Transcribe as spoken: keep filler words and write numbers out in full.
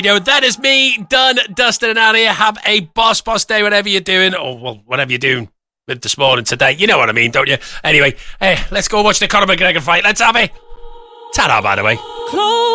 You know, that is me, done, dusted and out of here. Have a boss boss day, whatever you're doing, or well, whatever you're doing this morning, today. You know what I mean, don't you? Anyway, hey, let's go watch the Conor McGregor fight. Let's have it. Ta-da, by the way.